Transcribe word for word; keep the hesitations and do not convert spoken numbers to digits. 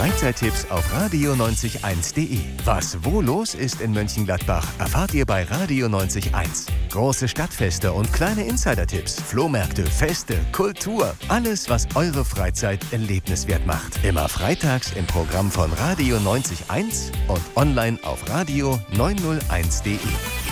Freizeittipps auf radio neunzig Komma eins punkt de. Was wo los ist in Mönchengladbach, erfahrt ihr bei Radio neunzig Komma eins. Große Stadtfeste und kleine Insider-Tipps, Flohmärkte, Feste, Kultur. Alles, was eure Freizeit erlebniswert macht. Immer freitags im Programm von Radio neunzig Komma eins und online auf radio neunhunderteins punkt de.